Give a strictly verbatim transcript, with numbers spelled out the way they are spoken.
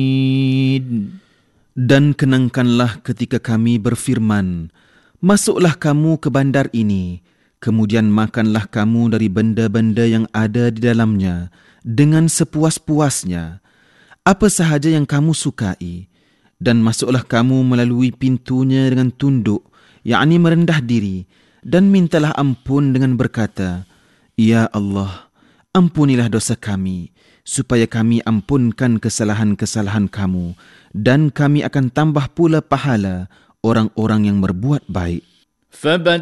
Dan kenangkanlah ketika kami berfirman, masuklah kamu ke bandar ini, kemudian makanlah kamu dari benda-benda yang ada di dalamnya dengan sepuas-puasnya, apa sahaja yang kamu sukai, dan masuklah kamu melalui pintunya dengan tunduk, yakni merendah diri, dan mintalah ampun dengan berkata, Ya Allah, ampunilah dosa kami, supaya kami ampunkan kesalahan-kesalahan kamu, dan kami akan tambah pula pahala orang-orang yang berbuat baik.